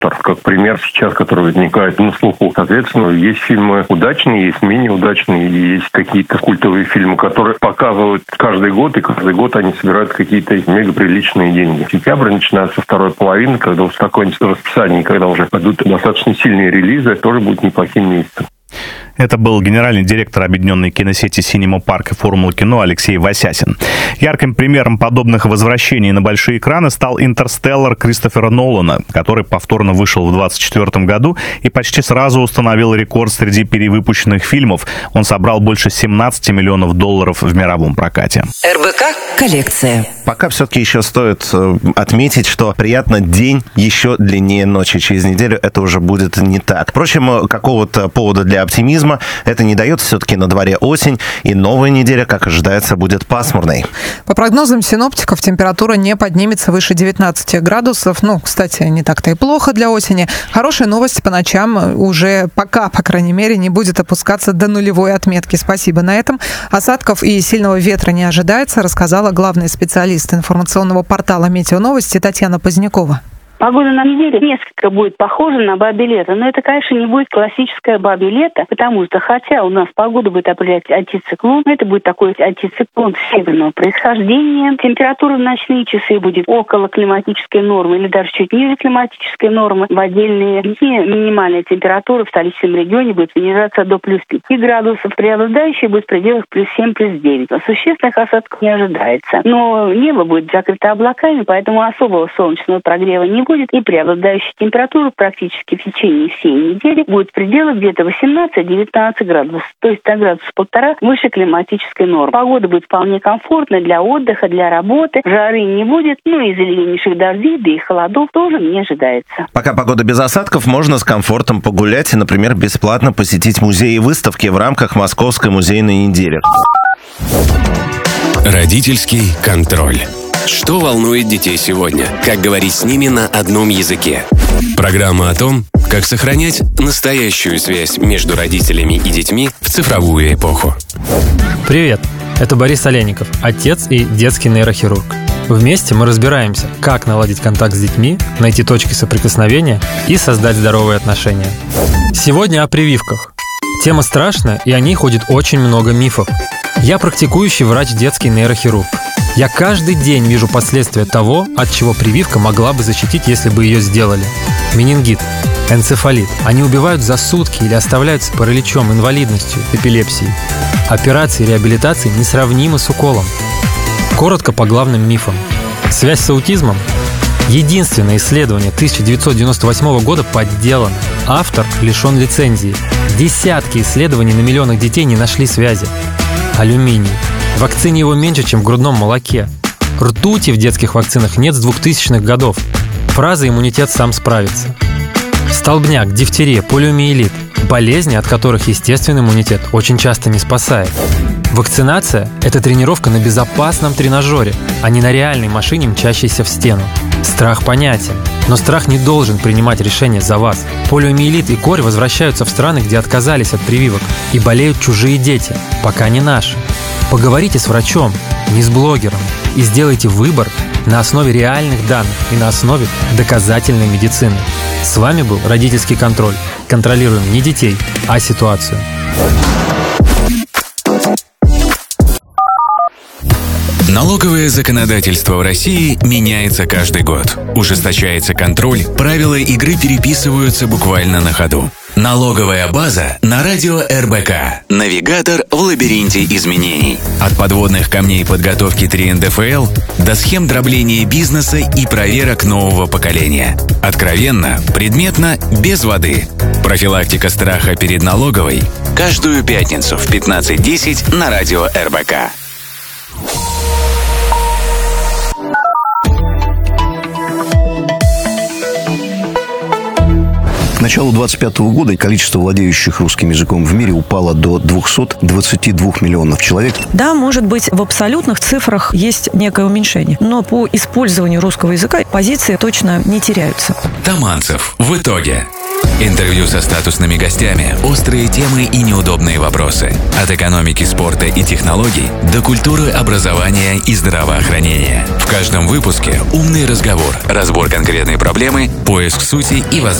автор. Как пример сейчас, который возникает на слуху. Соответственно, есть фильмы удачные, есть менее удачные, есть какие-то культовые фильмы, которые показывают каждый год, и каждый год они собирают какие-то мегаприличные деньги. Сентябрь начинается второй половины, когда уже такое расписание, когда уже пойдут достаточно сильные релизы, тоже будет неплохим месяцем. Это был генеральный директор объединенной киносети «Синема Парк» и «Формула кино» Алексей Васясин. Ярким примером подобных возвращений на большие экраны стал «Интерстеллар» Кристофера Нолана, который повторно вышел в 2024 году и почти сразу установил рекорд среди перевыпущенных фильмов. Он собрал больше $17 миллионов в мировом прокате. РБК «Коллекция». Пока все-таки еще стоит отметить, что приятно день еще длиннее ночи. Через неделю это уже будет не так. Впрочем, какого-то повода для оптимизма это не дает. Все-таки на дворе осень, и новая неделя, как ожидается, будет пасмурной. По прогнозам синоптиков, температура не поднимется выше 19 градусов. Ну, кстати, не так-то и плохо для осени. Хорошая новость: по ночам уже пока, по крайней мере, не будет опускаться до нулевой отметки. Спасибо на этом. Осадков и сильного ветра не ожидается, рассказала главный специалист информационного портала «Метеоновости» Татьяна Позднякова. Погода на неделе несколько будет похожа на бабье лето, но это, конечно, не будет классическое бабье лето, потому что, хотя у нас погода будет определять антициклон, это будет такой антициклон северного происхождения, температура в ночные часы будет около климатической нормы или даже чуть ниже климатической нормы. В отдельные дни минимальная температура в столичном регионе будет снижаться до плюс 5 градусов, преобладающая будет в пределах плюс 7, плюс 9. Существенных осадков не ожидается, но небо будет закрыто облаками, поэтому особого солнечного прогрева не будет, и преобладающая температура практически в течение всей недели будет в пределах где-то 18-19 градусов, то есть 1,5 градуса выше климатической нормы. Погода будет вполне комфортная для отдыха, для работы, жары не будет, ну и заливнейших дождей, да и холодов тоже не ожидается. Пока погода без осадков, можно с комфортом погулять и, например, бесплатно посетить музеи и выставки в рамках Московской музейной недели. Родительский контроль. Что волнует детей сегодня? Как говорить с ними на одном языке? Программа о том, как сохранять настоящую связь между родителями и детьми в цифровую эпоху. Привет, это Борис Олейников, отец и детский нейрохирург. Вместе мы разбираемся, как наладить контакт с детьми, найти точки соприкосновения и создать здоровые отношения. Сегодня о прививках. Тема страшная, и о ней ходит очень много мифов. Я практикующий врач, детский нейрохирург. Я каждый день вижу последствия того, от чего прививка могла бы защитить, если бы ее сделали. Менингит, энцефалит. Они убивают за сутки или оставляют с параличом, инвалидностью, эпилепсией. Операции и реабилитации несравнимы с уколом. Коротко по главным мифам. Связь с аутизмом. Единственное исследование 1998 года подделано. Автор лишен лицензии. Десятки исследований на миллионах детей не нашли связи. Алюминий. В вакцине его меньше, чем в грудном молоке. Ртути в детских вакцинах нет с 2000-х годов. Фраза «иммунитет сам справится». Столбняк, дифтерия, полиомиелит. Болезни, от которых естественный иммунитет очень часто не спасает. Вакцинация – это тренировка на безопасном тренажере, а не на реальной машине, мчащейся в стену. Страх понятен, но страх не должен принимать решения за вас. Полиомиелит и корь возвращаются в страны, где отказались от прививок, и болеют чужие дети, пока не наши. Поговорите с врачом, не с блогером, и сделайте выбор на основе реальных данных и на основе доказательной медицины. С вами был «Родительский контроль». Контролируем не детей, а ситуацию. Налоговое законодательство в России меняется каждый год. Ужесточается контроль, правила игры переписываются буквально на ходу. Налоговая база на радио РБК. Навигатор в лабиринте изменений. От подводных камней подготовки 3 НДФЛ до схем дробления бизнеса и проверок нового поколения. Откровенно, предметно, без воды. Профилактика страха перед налоговой. Каждую пятницу в 15:10 на радио РБК. К началу 2025 года количество владеющих русским языком в мире упало до 222 миллионов человек. Да, может быть, в абсолютных цифрах есть некое уменьшение, но по использованию русского языка позиции точно не теряются. Таманцев в итоге. Интервью со статусными гостями, острые темы и неудобные вопросы. От экономики, спорта и технологий до культуры, образования и здравоохранения. В каждом выпуске умный разговор, разбор конкретной проблемы, поиск сути и возможностей.